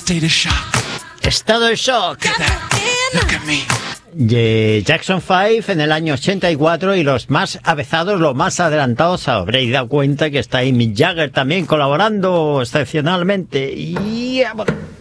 Estado de shock. De Jackson 5 en el año 84, y los más avezados, los más adelantados, habréis dado cuenta que está ahí Mick Jagger también colaborando excepcionalmente. Y